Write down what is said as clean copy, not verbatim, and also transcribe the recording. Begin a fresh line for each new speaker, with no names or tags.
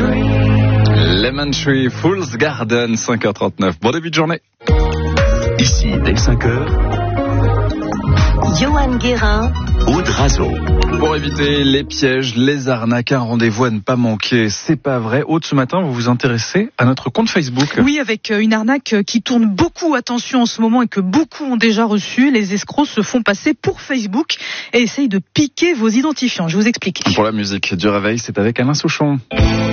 Lemon Tree, Fool's Garden, 5h39. Bon début de journée.
Ici, dès 5h,
Johan Guérin,
Aude Razo.
Pour éviter les pièges, les arnaques, un rendez-vous à ne pas manquer, c'est pas vrai. Aude, ce matin, vous vous intéressez à notre compte Facebook.
Oui, avec une arnaque qui tourne beaucoup, attention en ce moment, et que beaucoup ont déjà reçu. Les escrocs se font passer pour Facebook et essayent de piquer vos identifiants. Je vous explique.
Pour la musique du réveil, c'est avec Alain Souchon.